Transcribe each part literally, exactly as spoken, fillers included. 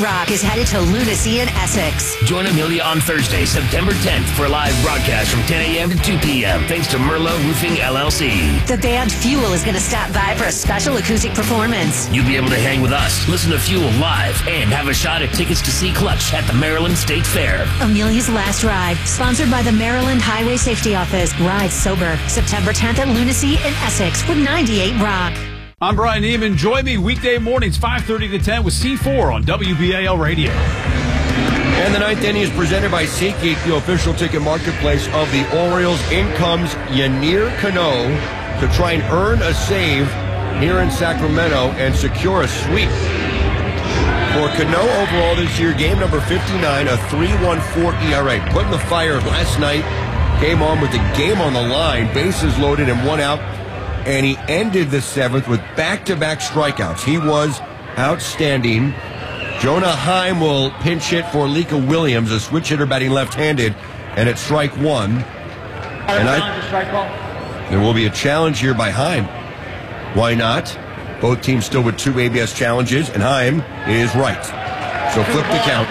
Rock is headed to Lunacy in Essex. Join Amelia on Thursday, September tenth for a live broadcast from ten a.m. to two p.m. thanks to Merlot Roofing, L L C. The band Fuel is going to stop by for a special acoustic performance. You'll be able to hang with us, listen to Fuel live, and have a shot at tickets to see Clutch at the Maryland State Fair. Amelia's Last Ride, sponsored by the Maryland Highway Safety Office. Ride sober. September tenth at Lunacy in Essex with ninety-eight Rock. I'm Brian Neiman. Join me weekday mornings, five thirty to ten with C four on W B A L Radio. And the ninth inning is presented by SeatGeek, the official ticket marketplace of the Orioles. In comes Yennier Cano to try and earn a save here in Sacramento and secure a sweep. For Cano overall this year, game number fifty-nine, a three point one four E R A. Put in the fire last night, came on with the game on the line, bases loaded and one out, and he ended the seventh with back-to-back strikeouts. He was outstanding. Jonah Heim will pinch hit for Lika Williams, a switch hitter batting left-handed, and it's strike one. And I, there will be a challenge here by Heim. Why not? Both teams still with two A B S challenges, and Heim is right. So flip the count.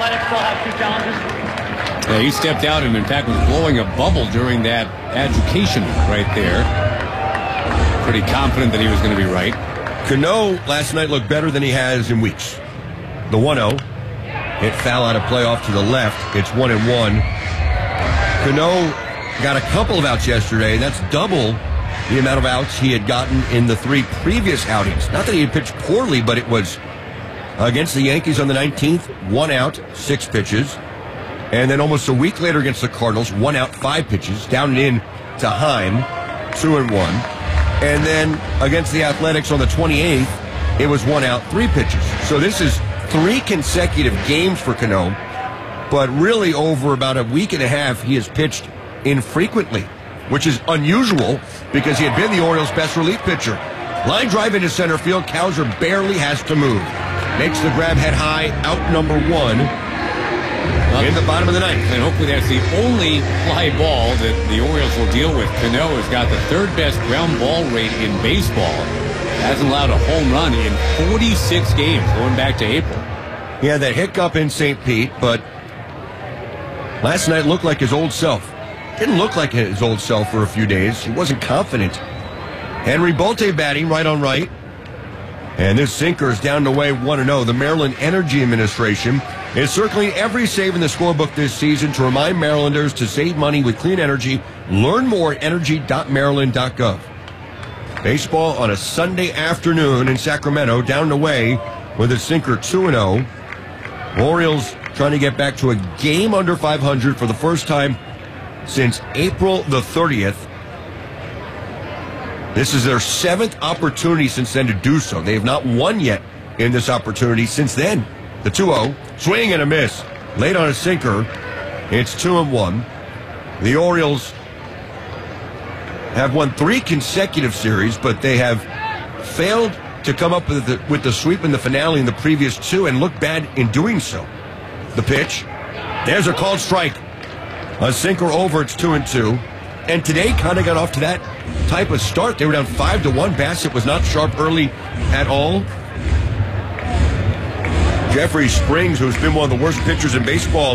Yeah, he stepped out and, in fact, was blowing a bubble during that adjudication right there. Pretty confident that he was going to be right. Cano last night looked better than he has in weeks. The one oh. It foul out of play off to the left. It's one and one. Cano got a couple of outs yesterday. That's double the amount of outs he had gotten in the three previous outings. Not that he had pitched poorly, but it was against the Yankees on the nineteenth, one out, six pitches. And then almost a week later against the Cardinals, one out, five pitches, down and in to Heim, two and one. And then against the Athletics on the twenty-eighth, it was one out, three pitches. So this is three consecutive games for Cano, but really over about a week and a half, he has pitched infrequently, which is unusual because he had been the Orioles' best relief pitcher. Line drive into center field, Cowser barely has to move. Makes the grab head high, out number one in the bottom of the ninth. And hopefully that's the only fly ball that the Orioles will deal with. Cano has got the third best ground ball rate in baseball. Hasn't allowed a home run in forty-six games going back to April. He had that hiccup in Saint Pete, but last night looked like his old self. Didn't look like his old self for a few days. He wasn't confident. Henry Bolte batting right on right. And this sinker is down the way one and oh. The Maryland Energy Administration is circling every save in the scorebook this season to remind Marylanders to save money with clean energy. Learn more at energy dot maryland dot gov. Baseball on a Sunday afternoon in Sacramento, down the way with a sinker two and oh. Orioles trying to get back to a game under five hundred for the first time since April the thirtieth. This is their seventh opportunity since then to do so. They have not won yet in this opportunity since then. The two oh, swing and a miss. Late on a sinker. It's two and one. The Orioles have won three consecutive series, but they have failed to come up with the, with the sweep in the finale in the previous two and look bad in doing so. The pitch. There's a called strike. A sinker over, it's two and two. And today kind of got off to that type of start. They were down five to one. Bassett was not sharp early at all. Jeffrey Springs, who's been one of the worst pitchers in baseball,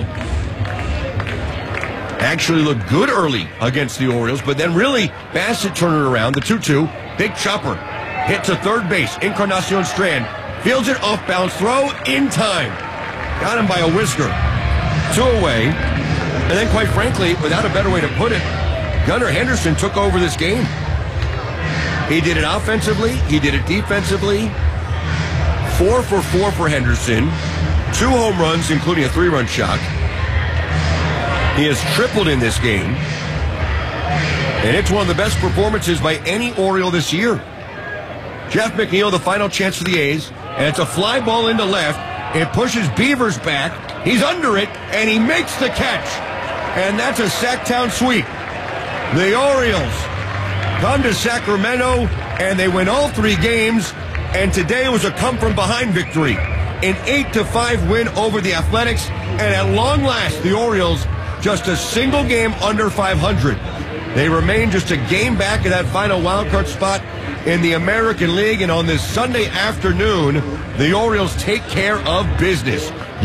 actually looked good early against the Orioles, but then really Bassett turned it around. The two two, big chopper, hit to third base. Encarnacion Strand fields it off bounds, throw in time. Got him by a whisker. Two away. And then, quite frankly, without a better way to put it, Gunnar Henderson took over this game. He did it offensively. He did it defensively. Four for four for Henderson. Two home runs, including a three-run shot. He has tripled in this game. And it's one of the best performances by any Oriole this year. Jeff McNeil, the final chance for the A's. And it's a fly ball into left. It pushes Beavers back. He's under it, and he makes the catch. And that's a Sacktown sweep. The Orioles come to Sacramento, and they win all three games. And today was a come-from-behind victory. An eight to five win over the Athletics. And at long last, the Orioles just a single game under five hundred. They remain just a game back of that final wildcard spot in the American League. And on this Sunday afternoon, the Orioles take care of business.